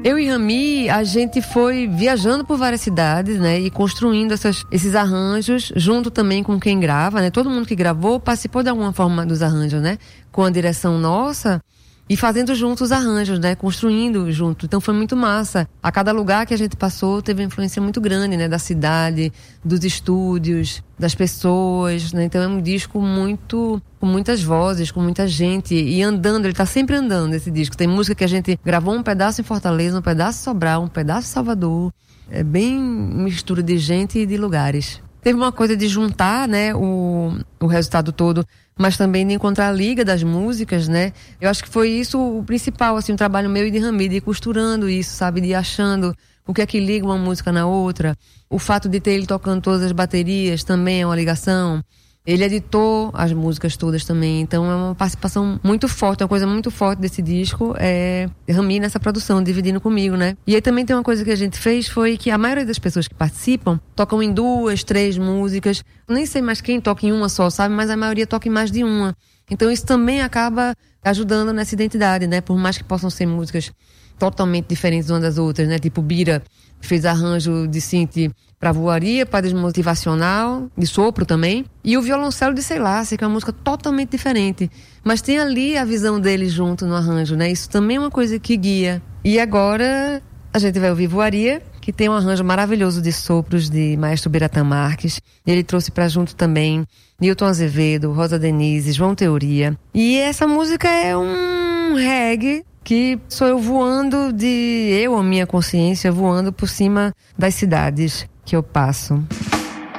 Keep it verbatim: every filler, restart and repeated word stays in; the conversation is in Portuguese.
Eu e Rami, a gente foi viajando por várias cidades, né, e construindo essas, esses arranjos, junto também com quem grava, né, todo mundo que gravou participou de alguma forma dos arranjos, né, com a direção nossa e fazendo juntos os arranjos, né, construindo junto. Então foi muito massa. A cada lugar que a gente passou teve uma influência muito grande, né, da cidade, dos estúdios, das pessoas, né, então é um disco muito, com muitas vozes, com muita gente e andando, ele tá sempre andando esse disco. Tem música que a gente gravou um pedaço em Fortaleza, um pedaço em Sobral, um pedaço em Salvador. É bem mistura de gente e de lugares. Teve uma coisa de juntar, né, o, o resultado todo, mas também de encontrar a liga das músicas, né? Eu acho que foi isso o principal, assim, o trabalho meu e de Rami, de ir costurando isso, sabe? De ir achando o que é que liga uma música na outra. O fato de ter ele tocando todas as baterias também é uma ligação. Ele editou as músicas todas também, então é uma participação muito forte, uma coisa muito forte desse disco é Rami nessa produção, dividindo comigo, né? E aí também tem uma coisa que a gente fez, foi que a maioria das pessoas que participam tocam em duas, três músicas, eu nem sei mais quem toca em uma só, sabe? Mas a maioria toca em mais de uma. Então isso também acaba ajudando nessa identidade, né? Por mais que possam ser músicas totalmente diferentes umas das outras, né? Tipo Bira fez arranjo de synth pra Voaria, pra Desmotivacional, de sopro também. E o violoncelo de Sei Lá, que é uma música totalmente diferente. Mas tem ali a visão dele junto no arranjo, né? Isso também é uma coisa que guia. E agora a gente vai ouvir Voaria, que tem um arranjo maravilhoso de sopros de Maestro Biratã Marques. Ele trouxe pra junto também Nilton Azevedo, Rosa Denise, João Teoria. E essa música é um reggae que sou eu voando de... eu, a minha consciência, voando por cima das cidades que eu passo.